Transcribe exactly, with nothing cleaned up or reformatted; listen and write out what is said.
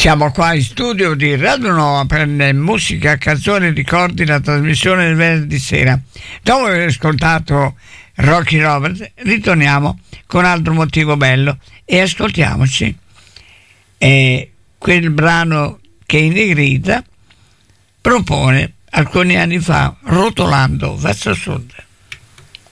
Siamo qua in studio di Radio Nova per Musica, Canzoni e Ricordi, la trasmissione del venerdì sera. Dopo aver ascoltato Rocky Roberts, ritorniamo con altro motivo bello e ascoltiamoci eh, quel brano che in Negrita propone alcuni anni fa, Rotolando verso sud.